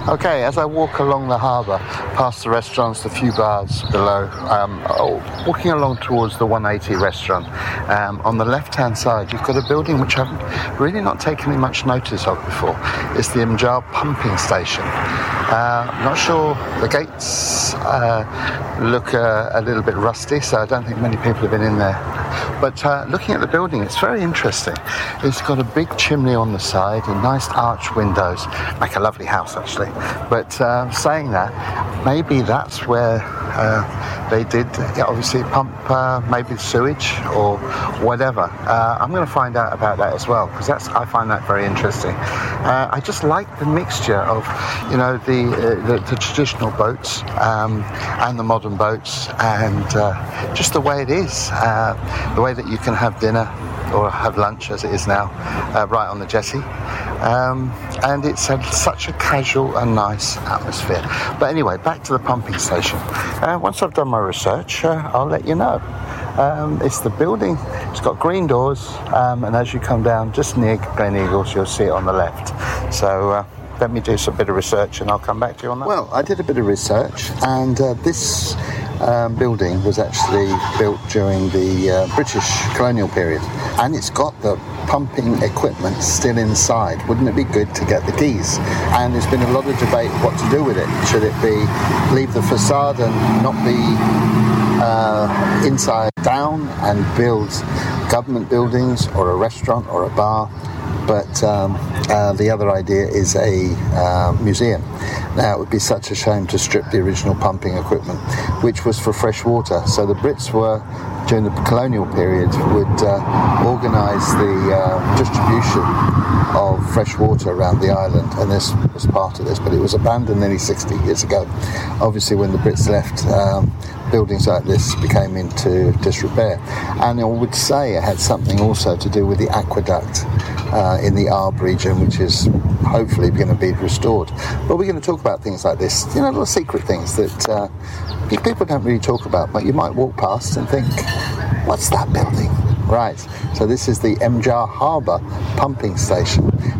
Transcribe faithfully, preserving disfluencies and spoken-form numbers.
Okay, as I walk along the harbour, past the restaurants, the few bars below, um, oh, walking along towards the one eighty restaurant, um, on the left-hand side, you've got a building which I've really not taken much notice of before. It's the Mjar pumping station. Uh, I'm not sure, the gates uh, look uh, a little bit rusty, so I don't think many people have been in there. But uh, looking at the building, it's very interesting. It's got a big chimney on the side and nice arch windows, like a lovely house actually. But uh, saying that, maybe that's where uh, they did yeah, obviously pump uh, maybe sewage or whatever. Uh, I'm going to find out about that as well, because that's I find that very interesting. Uh, I just like the mixture of, you know, the uh, the, the traditional boats um, and the modern boats, and uh, just the way it is, uh, the way that you can have dinner or have lunch, as it is now, uh, right on the jetty. Um, and it's a, such a casual and nice atmosphere. But anyway, back to the pumping station. Uh, once I've done my research, uh, I'll let you know. Um, it's the building, it's got green doors, um, and as you come down just near Gleneagles, you'll see it on the left. So uh, let me do some bit of research and I'll come back to you on that. Well, I did a bit of research, and uh, this um, building was actually built during the uh, British colonial period, and it's got the pumping equipment still inside. Wouldn't it be good to get the keys? And there's been a lot of debate what to do with it. Should it be leave the facade and not be uh, inside down and build government buildings or a restaurant or a bar? But um, uh, the other idea is a uh, museum. Now, it would be such a shame to strip the original pumping equipment, which was for fresh water. So the Brits were, during the colonial period, would uh, organise the uh, distribution of fresh water around the island, and this was part of this, but it was abandoned nearly sixty years ago. Obviously, when the Brits left, um, buildings like this became into disrepair, and I would say it had something also to do with the aqueduct uh, in the Arb region, which is hopefully going to be restored. But we're going to talk about things like this, you know, little secret things that uh, people don't really talk about, but you might walk past and think, what's that building? Right, so this is the Mjar Harbour pumping station.